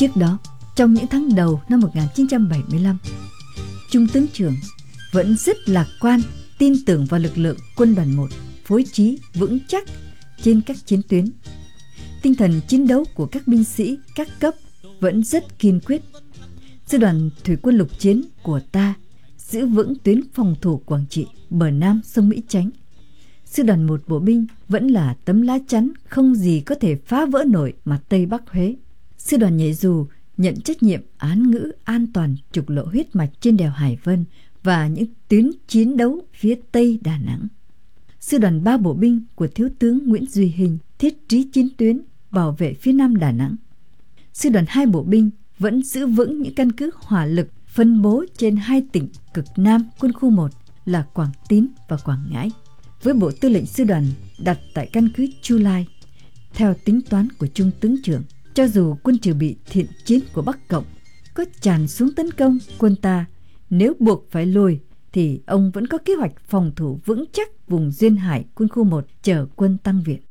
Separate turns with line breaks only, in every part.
Trước đó, trong những tháng đầu năm 1975, Trung tướng trưởng vẫn rất lạc quan, tin tưởng vào lực lượng quân đoàn 1 phối trí vững chắc trên các chiến tuyến. Tinh thần chiến đấu của các binh sĩ các cấp vẫn rất kiên quyết. Sư đoàn thủy quân lục chiến của ta giữ vững tuyến phòng thủ Quảng Trị, bờ nam sông Mỹ Chánh. Sư đoàn 1 bộ binh vẫn là tấm lá chắn không gì có thể phá vỡ nổi mặt Tây Bắc Huế. Sư đoàn nhảy dù nhận trách nhiệm án ngữ an toàn trục lộ huyết mạch trên đèo Hải Vân và những tuyến chiến đấu phía Tây Đà Nẵng. Sư đoàn 3 bộ binh của Thiếu tướng Nguyễn Duy Hình thiết trí chiến tuyến bảo vệ phía Nam Đà Nẵng. Sư đoàn 2 bộ binh vẫn giữ vững những căn cứ hỏa lực phân bố trên hai tỉnh cực Nam quân khu 1 là Quảng Tín và Quảng Ngãi, với bộ tư lệnh sư đoàn đặt tại căn cứ Chu Lai. Theo tính toán của Trung tướng trưởng, cho dù quân trừ bị thiện chiến của Bắc Cộng có tràn xuống tấn công quân ta, nếu buộc phải lùi thì ông vẫn có kế hoạch phòng thủ vững chắc vùng duyên hải quân khu 1 chờ quân tăng viện.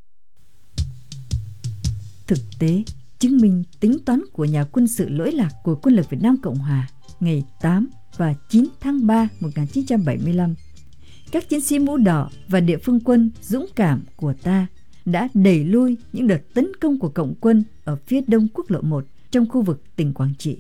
Thực tế chứng minh tính toán của nhà quân sự lỗi lạc của quân lực Việt Nam Cộng Hòa ngày 8 và 9 tháng 3 1975. Các chiến sĩ mũ đỏ và địa phương quân dũng cảm của ta đã đẩy lui những đợt tấn công của Cộng quân ở phía đông quốc lộ 1 trong khu vực tỉnh Quảng Trị.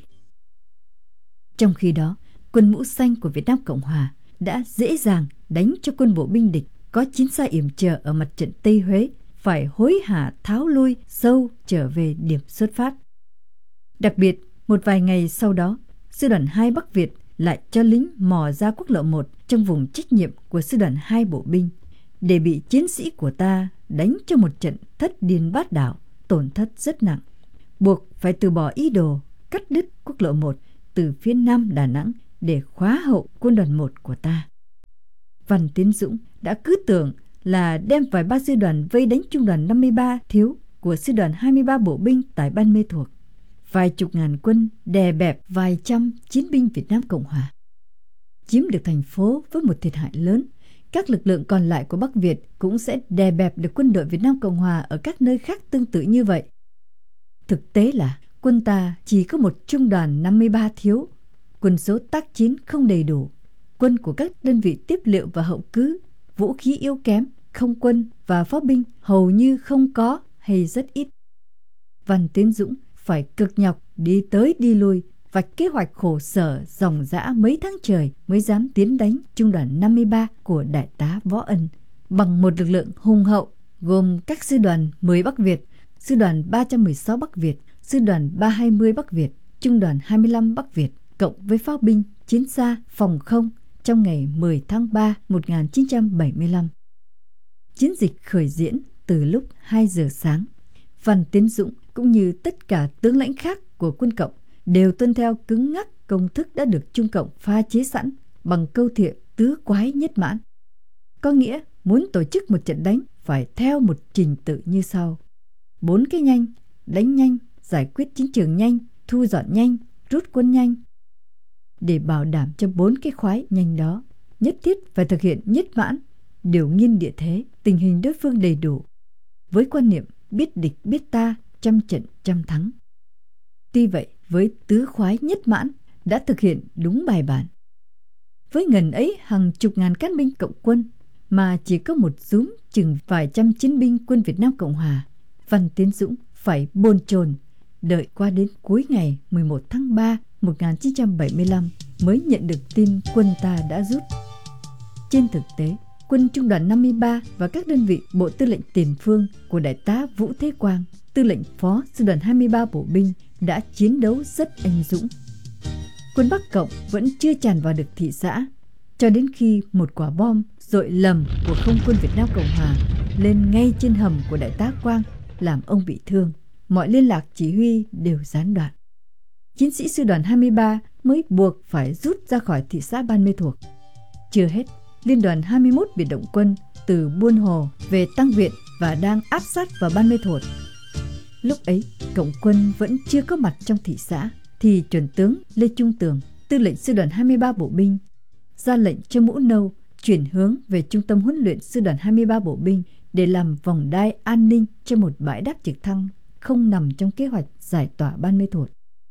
Trong khi đó, quân mũ xanh của Việt Nam Cộng Hòa đã dễ dàng đánh cho quân bộ binh địch có chiến xa yểm trợ ở mặt trận Tây Huế phải hối hả tháo lui sâu trở về điểm xuất phát. Đặc biệt, một vài ngày sau đó, sư đoàn 2 Bắc Việt lại cho lính mò ra quốc lộ 1 trong vùng trách nhiệm của sư đoàn 2 bộ binh để bị chiến sĩ của ta đánh cho một trận thất điên bát đảo, tổn thất rất nặng, buộc phải từ bỏ ý đồ cắt đứt quốc lộ 1 từ phía Nam Đà Nẵng để khóa hậu quân đoàn 1 của ta. Văn Tiến Dũng đã cứ tưởng là đem vài ba sư đoàn vây đánh trung đoàn 53 thiếu của sư đoàn 23 bộ binh tại Ban Mê Thuột. Vài chục ngàn quân đè bẹp vài trăm chiến binh Việt Nam Cộng Hòa. Chiếm được thành phố với một thiệt hại lớn, các lực lượng còn lại của Bắc Việt cũng sẽ đè bẹp được quân đội Việt Nam Cộng Hòa ở các nơi khác tương tự như vậy. Thực tế là quân ta chỉ có một trung đoàn 53 thiếu, quân số tác chiến không đầy đủ, quân của các đơn vị tiếp liệu và hậu cứ, vũ khí yếu kém, không quân và pháo binh hầu như không có hay rất ít. Văn Tiến Dũng phải cực nhọc đi tới đi lui, vạch kế hoạch khổ sở dòng dã mấy tháng trời mới dám tiến đánh trung đoàn 53 của đại tá Võ Ân bằng một lực lượng hùng hậu gồm các sư đoàn 10 Bắc Việt, sư đoàn 316 Bắc Việt, sư đoàn 320 Bắc Việt, trung đoàn 25 Bắc Việt, cộng với pháo binh, chiến xa, phòng không trong ngày 10 tháng 3 1975. Chiến dịch khởi diễn từ lúc 2 giờ sáng. Văn Tiến Dũng cũng như tất cả tướng lãnh khác của quân Cộng đều tuân theo cứng ngắc công thức đã được Trung Cộng pha chế sẵn bằng câu thiện tứ quái nhất mãn. Có nghĩa muốn tổ chức một trận đánh phải theo một trình tự như sau: 4 cái nhanh: đánh nhanh, giải quyết chiến trường nhanh, thu dọn nhanh, rút quân nhanh. Để bảo đảm cho 4 cái khoái nhanh đó, nhất thiết phải thực hiện nhất mãn, điều nghiên địa thế, tình hình đối phương đầy đủ, với quan niệm biết địch biết ta, trăm trận trăm thắng. Tuy vậy, với tứ khoái nhất mãn đã thực hiện đúng bài bản. Với ngần ấy hàng chục ngàn cán binh Cộng quân mà chỉ có một rúm chừng vài trăm chiến binh quân Việt Nam Cộng Hòa, Văn Tiến Dũng phải bồn chồn đợi qua đến cuối ngày 11 tháng 3 1975 mới nhận được tin quân ta đã rút. Trên thực tế, quân trung đoàn 53 và các đơn vị bộ tư lệnh tiền phương của đại tá Vũ Thế Quang, tư lệnh phó sư đoàn 23 bộ binh đã chiến đấu rất anh dũng. Quân Bắc Cộng vẫn chưa tràn vào được thị xã, cho đến khi một quả bom dội lầm của không quân Việt Nam Cộng Hòa lên ngay trên hầm của đại tá Quang làm ông bị thương. Mọi liên lạc chỉ huy đều gián đoạn. Chiến sĩ sư đoàn 23 mới buộc phải rút ra khỏi thị xã Ban Mê Thuột. Chưa hết, liên đoàn 21 biệt động quân từ Buôn Hồ về tăng viện và đang áp sát vào Ban Mê Thuột. Lúc ấy, Cộng quân vẫn chưa có mặt trong thị xã, thì chuẩn tướng Lê Trung Tường, tư lệnh sư đoàn 23 bộ binh, ra lệnh cho Mũ Nâu chuyển hướng về trung tâm huấn luyện sư đoàn 23 bộ binh để làm vòng đai an ninh cho một bãi đáp trực thăng không nằm trong kế hoạch giải tỏa Ban Mê Thuột.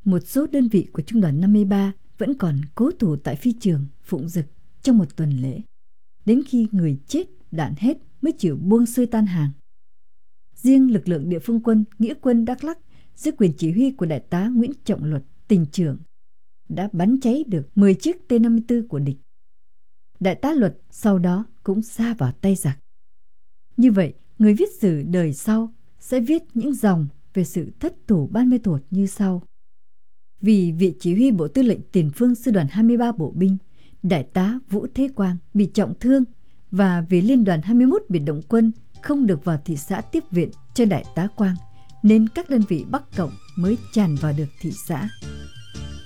một số đơn vị của Trung đoàn 53 vẫn còn cố thủ tại phi trường Phụng Dực trong một tuần lễ, đến khi người chết đạn hết mới chịu buông xuôi tan hàng. Riêng lực lượng địa phương quân Nghĩa quân Đắk Lắk dưới quyền chỉ huy của đại tá Nguyễn Trọng Luật, tình trưởng, đã bắn cháy được 10 chiếc T-54 của địch. Đại tá Luật sau đó cũng sa vào tay giặc. Như vậy, người viết sử đời sau sẽ viết những dòng về sự thất thủ Ban Mê Thuột như sau. Vì vị chỉ huy Bộ Tư lệnh Tiền phương Sư đoàn 23 Bộ binh, đại tá Vũ Thế Quang bị trọng thương, và vì Liên đoàn 21 biệt động quân không được vào thị xã tiếp viện cho đại tá Quang, nên các đơn vị Bắc Cộng mới tràn vào được thị xã.